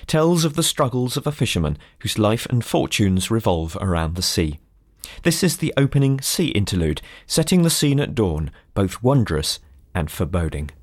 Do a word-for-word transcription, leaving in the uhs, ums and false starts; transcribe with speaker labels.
Speaker 1: tells of the struggles of a fisherman whose life and fortunes revolve around the sea. This is the opening sea interlude, setting the scene at dawn, both wondrous and foreboding.